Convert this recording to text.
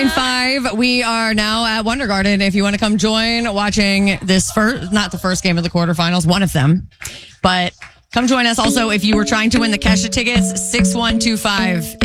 101.5. We are now at Wonder Garden. If you want to come join watching this not the first game of the quarterfinals, one of them, but come join us. Also, if you were trying to win the Kesha tickets, 6125